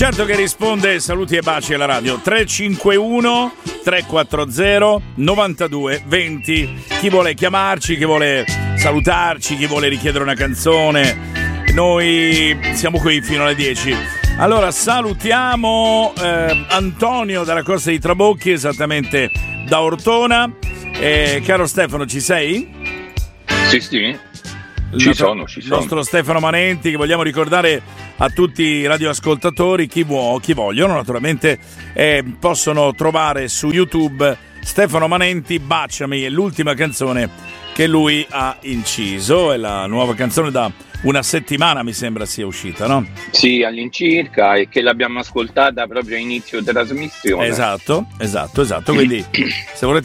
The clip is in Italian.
Certo che risponde, saluti e baci alla radio. 351 340 92 20. Chi vuole chiamarci, chi vuole salutarci, chi vuole richiedere una canzone, noi siamo qui fino alle 10. Allora salutiamo Antonio dalla Costa di Trabocchi, esattamente da Ortona. Caro Stefano, ci sei? Sì. Ci sono. Il nostro Stefano Manenti, che vogliamo ricordare a tutti i radioascoltatori, chi vogliono naturalmente, possono trovare su YouTube Stefano Manenti Baciami, è l'ultima canzone che lui ha inciso, è la nuova canzone da una settimana mi sembra sia uscita, no? Sì, all'incirca, e che l'abbiamo ascoltata proprio a inizio trasmissione. Esatto, quindi se volete